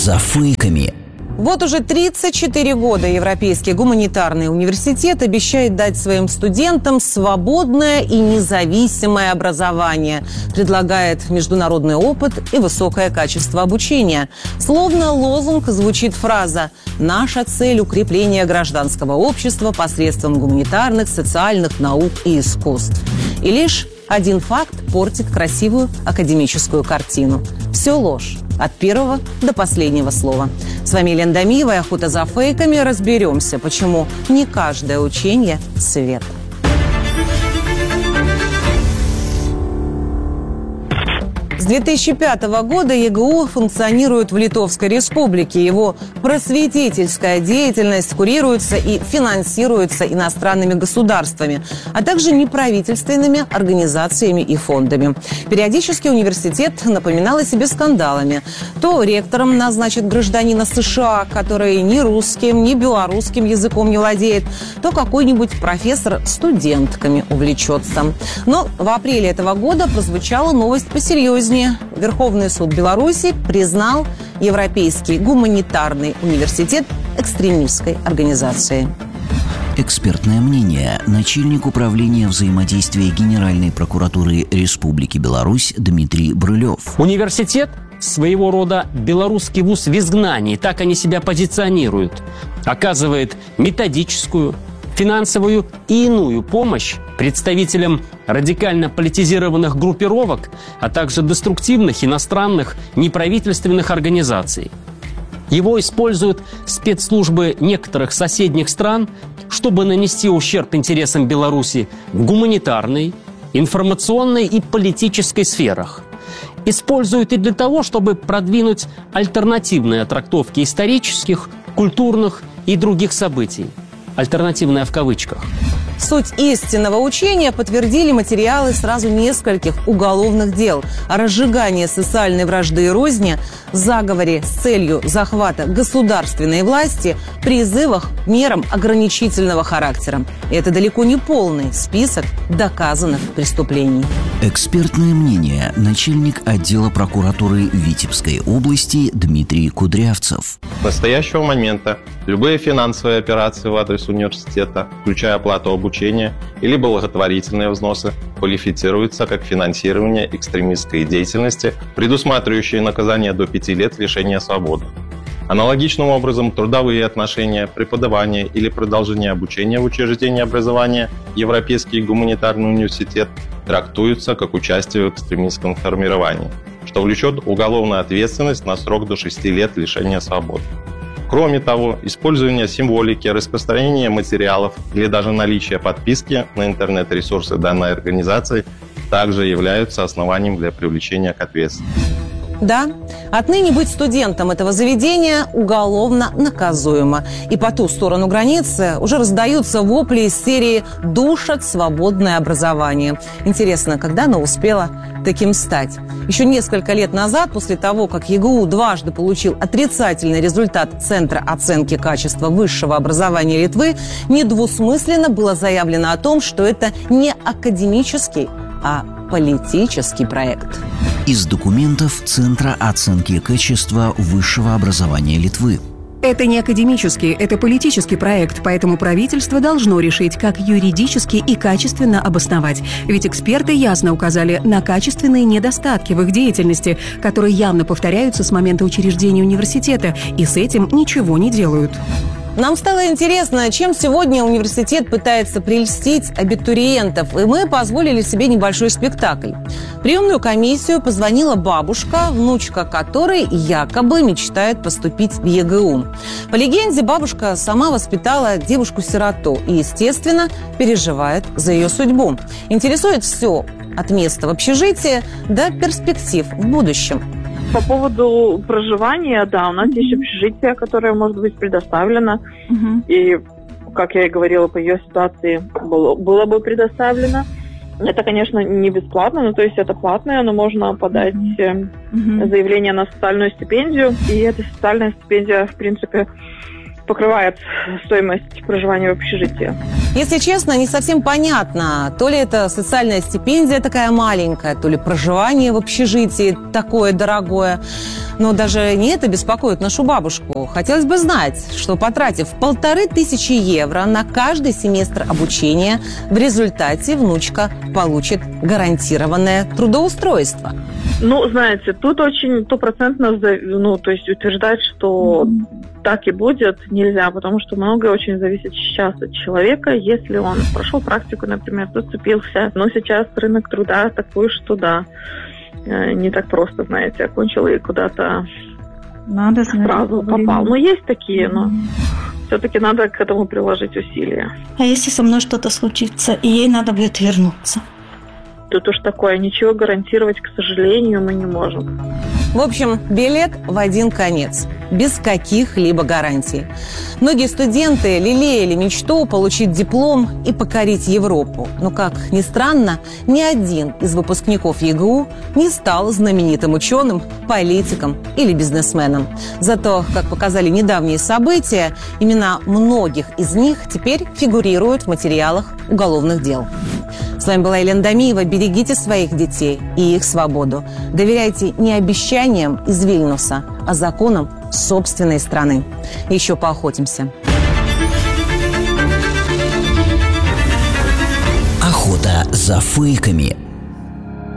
за фейками. Вот уже 34 года Европейский гуманитарный университет обещает дать своим студентам свободное и независимое образование, предлагает международный опыт и высокое качество обучения. Словно лозунг звучит фраза «Наша цель – укрепление гражданского общества посредством гуманитарных, социальных наук и искусств». И лишь один факт портит красивую академическую картину. Все ложь. От первого до последнего слова. С вами Елена Дамиева и «Охота за фейками». Разберемся, почему не каждое учение – свет. С 2005 года ЕГУ функционирует в Литовской Республике. Его просветительская деятельность курируется и финансируется иностранными государствами, а также неправительственными организациями и фондами. Периодически университет напоминал о себе скандалами. То ректором назначит гражданина США, который ни русским, ни белорусским языком не владеет, то какой-нибудь профессор студентками увлечется. Но в апреле этого года прозвучала новость посерьезнее. Верховный суд Беларуси признал Европейский гуманитарный университет экстремистской организацией. Экспертное мнение. Начальник управления взаимодействия Генеральной прокуратуры Республики Беларусь Дмитрий Брылев. Университет – своего рода белорусский вуз в изгнании, так они себя позиционируют. Оказывает методическую, финансовую и иную помощь представителям радикально политизированных группировок, а также деструктивных иностранных неправительственных организаций. Его используют спецслужбы некоторых соседних стран, чтобы нанести ущерб интересам Беларуси в гуманитарной, информационной и политической сферах. Используют и для того, чтобы продвинуть альтернативные трактовки исторических, культурных и других событий. Альтернативная в кавычках. Суть истинного учения подтвердили материалы сразу нескольких уголовных дел о разжигании социальной вражды и розни, заговоре с целью захвата государственной власти, призывах к мерам ограничительного характера. И это далеко не полный список доказанных преступлений. Экспертное мнение. Начальник отдела прокуратуры Витебской области Дмитрий Кудрявцев. С настоящего момента любые финансовые операции в адрес университета, включая оплату обучения или благотворительные взносы, квалифицируются как финансирование экстремистской деятельности, предусматривающее наказание до 5 лет лишения свободы. Аналогичным образом трудовые отношения, преподавание или продолжение обучения в учреждении образования Европейский гуманитарный университет трактуются как участие в экстремистском формировании, что влечет уголовную ответственность на срок до 6 лет лишения свободы. Кроме того, использование символики, распространение материалов или даже наличие подписки на интернет-ресурсы данной организации также являются основанием для привлечения к ответственности. Да, отныне быть студентом этого заведения уголовно наказуемо. И по ту сторону границы уже раздаются вопли из серии «Душат свободное образование». Интересно, когда оно успело таким стать? Еще несколько лет назад, после того, как ЕГУ дважды получил отрицательный результат Центра оценки качества высшего образования Литвы, недвусмысленно было заявлено о том, что это не академический, а политический проект. Из документов Центра оценки качества высшего образования Литвы. Это не академический, это политический проект, поэтому правительство должно решить, как юридически и качественно обосновать. Ведь эксперты ясно указали на качественные недостатки в их деятельности, которые явно повторяются с момента учреждения университета, и с этим ничего не делают. Нам стало интересно, чем сегодня университет пытается прельстить абитуриентов, и мы позволили себе небольшой спектакль. В приемную комиссию позвонила бабушка, внучка которой якобы мечтает поступить в ЕГУ. По легенде, бабушка сама воспитала девушку-сироту и, естественно, переживает за ее судьбу. Интересует все от места в общежитии до перспектив в будущем. По поводу проживания, да, у нас есть общежитие, которое может быть предоставлено. И, как я и говорила, по ее ситуации было бы предоставлено. Это, конечно, не бесплатно, но то есть это платное, но можно подать заявление на социальную стипендию. И эта социальная стипендия, в принципе, покрывает стоимость проживания в общежитии. Если честно, не совсем понятно, то ли это социальная стипендия такая маленькая, то ли проживание в общежитии такое дорогое. Но даже не это беспокоит нашу бабушку. Хотелось бы знать, что, потратив 1500 евро на каждый семестр обучения, в результате внучка получит гарантированное трудоустройство. Знаете, тут очень стопроцентно, то есть утверждать, что так и будет, нельзя, потому что многое очень зависит сейчас от человека. Если он прошел практику, например, зацепился, но сейчас рынок труда такой, что да, не так просто, знаете, окончил и куда-то сразу попал. Но есть такие, но все-таки надо к этому приложить усилия. А если со мной что-то случится, и ей надо будет вернуться? Тут уж такое, ничего гарантировать, к сожалению, мы не можем. В общем, билет в один конец, без каких-либо гарантий. Многие студенты лелеяли мечту получить диплом и покорить Европу. Но, как ни странно, ни один из выпускников ЕГУ не стал знаменитым ученым, политиком или бизнесменом. Зато, как показали недавние события, имена многих из них теперь фигурируют в материалах уголовных дел. С вами была Елена Дамиева. Берегите своих детей и их свободу. Доверяйте не обещаниям из Вильнюса, а законам собственной страны. Еще поохотимся. Охота за фейками.